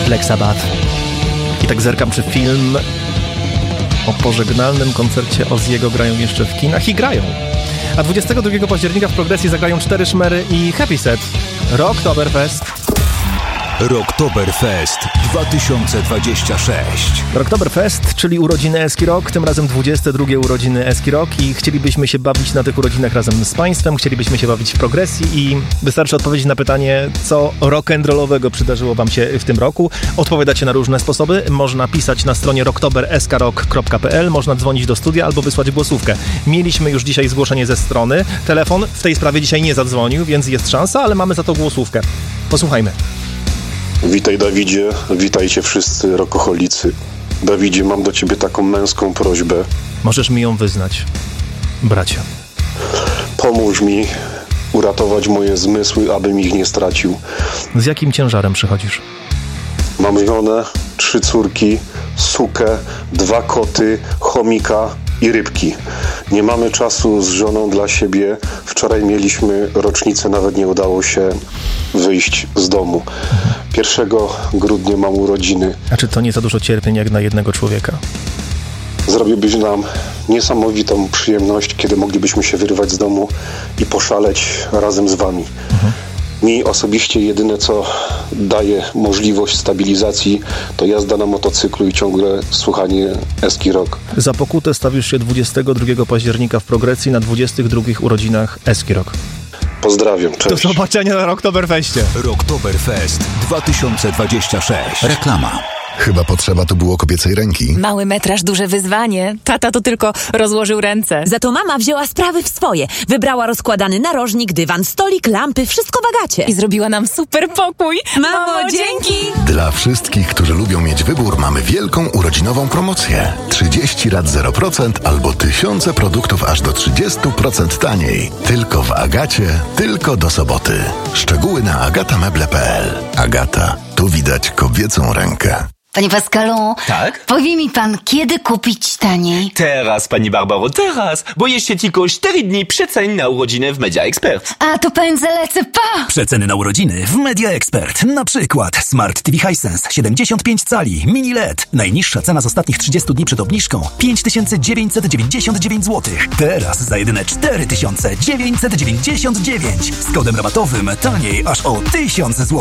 Black Sabbath. I tak zerkam, czy film o pożegnalnym koncercie Ozzy'ego grają jeszcze w kinach i grają. A 22 października w Progresji zagrają 4 szmery i Happy Set. Rocktoberfest. Rocktoberfest 2026. Rocktoberfest, czyli urodziny Eski Rock, tym razem 22 urodziny Eski Rock i chcielibyśmy się bawić na tych urodzinach razem z Państwem, chcielibyśmy się bawić w Progresji i wystarczy odpowiedzieć na pytanie, co rock'n'rollowego przydarzyło Wam się w tym roku. Odpowiadacie na różne sposoby, można pisać na stronie rocktober.skrock.pl, można dzwonić do studia albo wysłać głosówkę. Mieliśmy już dzisiaj zgłoszenie ze strony, telefon w tej sprawie dzisiaj nie zadzwonił, więc jest szansa, ale mamy za to głosówkę. Posłuchajmy. Witaj, Dawidzie, witajcie wszyscy rokoholicy. Dawidzie, mam do ciebie taką męską prośbę. Możesz mi ją wyznać, bracie. Pomóż mi uratować moje zmysły, abym ich nie stracił. Z jakim ciężarem przychodzisz? Mam żonę, 3 córki, sukę, 2 koty, chomika i rybki. Nie mamy czasu z żoną dla siebie. Wczoraj mieliśmy rocznicę, nawet nie udało się wyjść z domu. 1 grudnia mam urodziny. A czy to nie za dużo cierpień jak na jednego człowieka? Zrobiłbyś nam niesamowitą przyjemność, kiedy moglibyśmy się wyrwać z domu i poszaleć razem z wami. Mi osobiście jedyne, co daje możliwość stabilizacji, to jazda na motocyklu i ciągle słuchanie Eski Rock. Za pokutę stawisz się 22 października w Progresji na 22 urodzinach Eski Rock. Pozdrawiam, cześć. Do zobaczenia na Rocktoberfestie. Rocktoberfest 2026. Reklama. Chyba potrzeba tu było kobiecej ręki. Mały metraż, duże wyzwanie. Tata to tylko rozłożył ręce. Za to mama wzięła sprawy w swoje. Wybrała rozkładany narożnik, dywan, stolik, lampy, wszystko w Agacie. I zrobiła nam super pokój. Mamo, dzięki! Dla wszystkich, którzy lubią mieć wybór, mamy wielką urodzinową promocję. 30 lat 0% albo tysiące produktów aż do 30% taniej. Tylko w Agacie, tylko do soboty. Szczegóły na agatameble.pl. Agata, tu widać kobiecą rękę. Panie Pascalu, tak? Powie mi pan, kiedy kupić taniej? Teraz, pani Barbaro, teraz, bo jeszcze tylko 4 dni przecen na urodziny w Media Expert. A, to pędzę, lecę, pa! Przeceny na urodziny w Media Expert. Na przykład Smart TV Hisense 75 cali, mini LED. Najniższa cena z ostatnich 30 dni przed obniżką 5999 zł. Teraz za jedyne 4999. Z kodem rabatowym taniej aż o 1000 zł.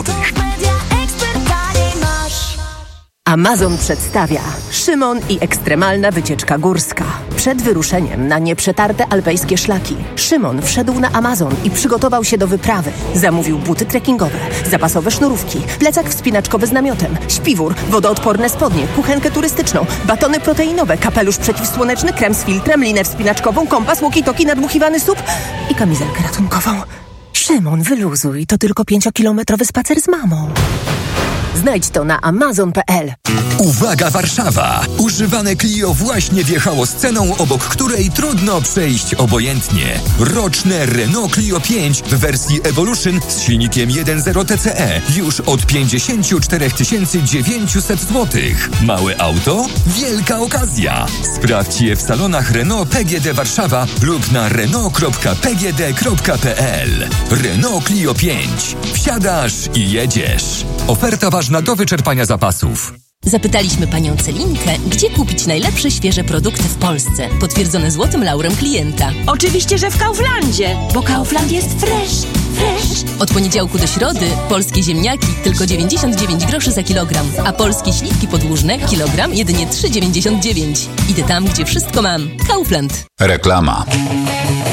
Amazon przedstawia Szymon i ekstremalna wycieczka górska. Przed wyruszeniem na nieprzetarte alpejskie szlaki Szymon wszedł na Amazon i przygotował się do wyprawy. Zamówił buty trekkingowe, zapasowe sznurówki, plecak wspinaczkowy z namiotem, śpiwór, wodoodporne spodnie, kuchenkę turystyczną, batony proteinowe, kapelusz przeciwsłoneczny, krem z filtrem, linę wspinaczkową, kompas, walkie-talkie, nadmuchiwany SUP i kamizelkę ratunkową. Szymon, wyluzuj, to tylko 5-kilometrowy spacer z mamą. Znajdź to na amazon.pl. Uwaga Warszawa! Używane Clio właśnie wjechało z ceną, obok której trudno przejść obojętnie. Roczne Renault Clio 5 w wersji Evolution z silnikiem 1.0 TCE już od 54 900 zł. Małe auto? Wielka okazja! Sprawdź je w salonach Renault PGD Warszawa lub na renault.pgd.pl. Renault Clio 5. Wsiadasz i jedziesz. Oferta ważna do wyczerpania zapasów. Zapytaliśmy panią Celinkę, gdzie kupić najlepsze świeże produkty w Polsce, potwierdzone złotym laurem klienta. Oczywiście, że w Kauflandzie, bo Kaufland jest fresh. Od poniedziałku do środy polskie ziemniaki tylko 99 groszy za kilogram, a polskie śliwki podłużne kilogram jedynie 3,99. Idę tam, gdzie wszystko mam. Kaufland. Reklama.